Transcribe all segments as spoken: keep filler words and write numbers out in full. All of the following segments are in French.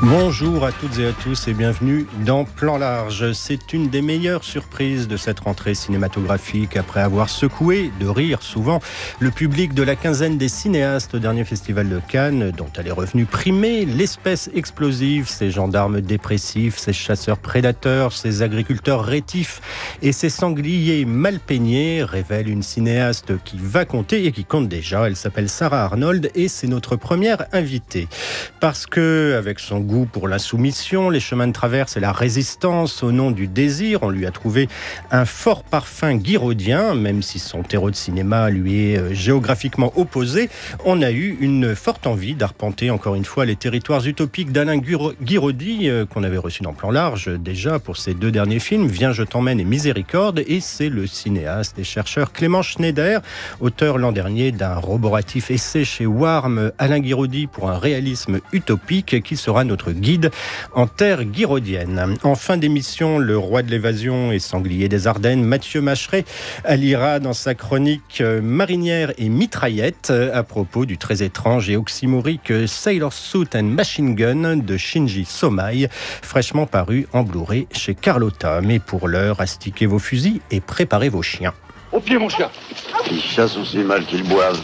Bonjour à toutes et à tous et bienvenue dans Plan Large. C'est une des meilleures surprises de cette rentrée cinématographique après avoir secoué, de rire souvent, le public de la quinzaine des cinéastes au dernier festival de Cannes, dont elle est revenue primer l'espèce explosive, ces gendarmes dépressifs, ces chasseurs prédateurs, ces agriculteurs rétifs et ces sangliers mal peignés, révèle une cinéaste qui va compter et qui compte déjà. Elle s'appelle Sarah Arnold et c'est notre première invitée. Parce que, avec son goût pour l'insoumission, les chemins de traverse et la résistance au nom du désir, on lui a trouvé un fort parfum guiraudien, même si son terreau de cinéma lui est géographiquement opposé. On a eu une forte envie d'arpenter encore une fois les territoires utopiques d'Alain Guiraudy, qu'on avait reçu dans Plan Large déjà pour ses deux derniers films, Viens je t'emmène et Miséricorde, et c'est le cinéaste et chercheur Clément Schneider, auteur l'an dernier d'un roboratif essai chez Warm, Alain Guiraudy pour un réalisme utopique, qui sera notre guide en terre guiraudienne. En fin d'émission, le roi de l'évasion et sanglier des Ardennes, Mathieu Macheret, alliera dans sa chronique Marinière et mitraillette à propos du très étrange et oxymorique Sailor Suit and Machine Gun de Shinji Somai, fraîchement paru en Blu-ray chez Carlotta. Mais pour l'heure, astiquez vos fusils et préparez vos chiens. Au pied, mon chien. Ils chassent aussi mal qu'ils boivent.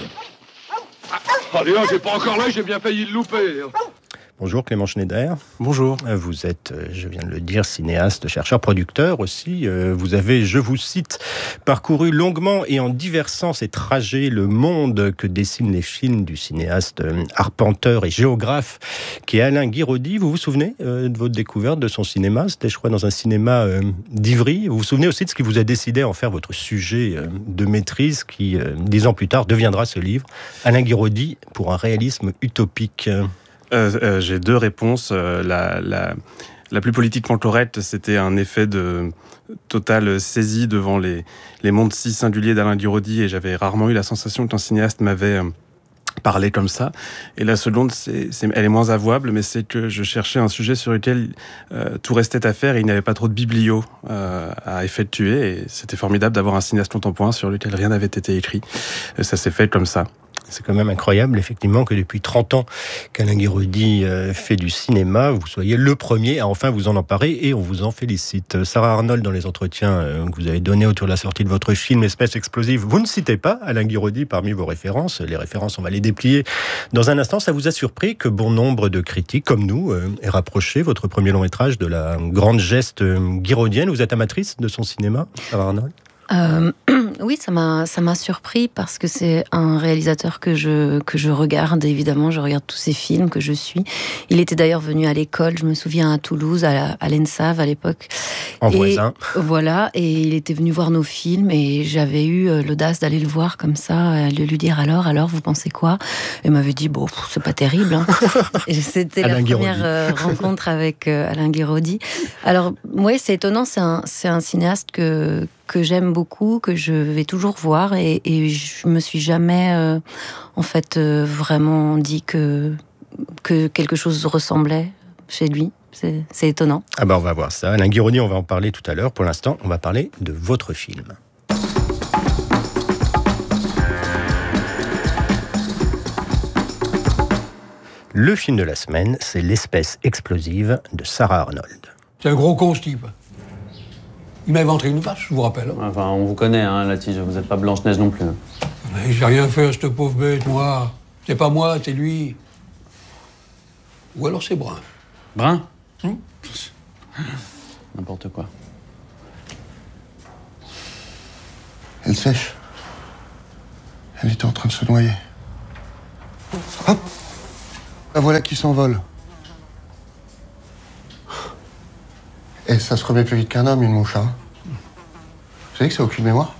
Allez, oh, j'ai pas encore là, j'ai bien failli le louper. Bonjour Clément Schneider. Bonjour. Vous êtes, je viens de le dire, cinéaste, chercheur, producteur aussi. Vous avez, je vous cite, parcouru longuement et en divers sens et trajets le monde que dessinent les films du cinéaste arpenteur et géographe qui est Alain Guiraudy. Vous vous souvenez de votre découverte de son cinéma ? C'était, je crois, dans un cinéma d'Ivry. Vous vous souvenez aussi de ce qui vous a décidé à en faire votre sujet de maîtrise qui, dix ans plus tard, deviendra ce livre, Alain Guiraudy pour un réalisme utopique. Euh, euh, j'ai deux réponses. Euh, la, la, la plus politiquement correcte, c'était un effet de totale saisie devant les, les mondes si singuliers d'Alain Guiraudy, et j'avais rarement eu la sensation qu'un cinéaste m'avait euh, parlé comme ça. Et la seconde, c'est, c'est, elle est moins avouable, mais c'est que je cherchais un sujet sur lequel euh, tout restait à faire et il n'y avait pas trop de biblio euh, à effectuer. Et c'était formidable d'avoir un cinéaste contemporain sur lequel rien n'avait été écrit. Et ça s'est fait comme ça. C'est quand même incroyable, effectivement, que depuis trente ans qu'Alain Guiraudy euh, fait du cinéma, vous soyez le premier à enfin vous en emparer, et on vous en félicite. Sarah Arnold, dans les entretiens euh, que vous avez donnés autour de la sortie de votre film Espèce explosive, vous ne citez pas Alain Guiraudy parmi vos références. Les références, on va les déplier dans un instant. Ça vous a surpris que bon nombre de critiques, comme nous, euh, aient rapproché votre premier long métrage de la grande geste euh, guiraudienne. Vous êtes amatrice de son cinéma, Sarah Arnold ? Euh, oui, ça m'a, ça m'a surpris parce que c'est un réalisateur que je, que je regarde, évidemment, je regarde tous ses films, que je suis. Il était d'ailleurs venu à l'école, je me souviens, à Toulouse, à, la, à l'ENSAV à l'époque. En et, voisin. Voilà, et il était venu voir nos films et j'avais eu l'audace d'aller le voir comme ça, de lui dire alors, alors, vous pensez quoi ? Et il m'avait dit, bon, c'est pas terrible. Hein. Et c'était Alain la première euh, rencontre avec euh, Alain Guiraudy. Alors, ouais, c'est étonnant, c'est un, c'est un cinéaste que... que j'aime beaucoup, que je vais toujours voir, et, et je me suis jamais euh, en fait euh, vraiment dit que, que quelque chose ressemblait chez lui. C'est, c'est étonnant. Ah ben on va voir ça. Alain Guiraudy, on va en parler tout à l'heure. Pour l'instant, on va parler de votre film. Le film de la semaine, c'est L'espèce explosive de Sarah Arnold. C'est un gros con, ce type. Il m'a inventé une vache, je vous rappelle. Enfin, on vous connaît, hein, la tige. Vous n'êtes pas Blanche-Neige non plus. Mais j'ai rien fait à cette pauvre bête, moi. C'est pas moi, c'est lui. Ou alors c'est Brun. Brun hum N'importe quoi. Elle sèche. Elle était en train de se noyer. Hop! La voilà qui s'envole. Et ça se remet plus vite qu'un homme, une mouche, hein. Vous savez que ça a aucune mémoire?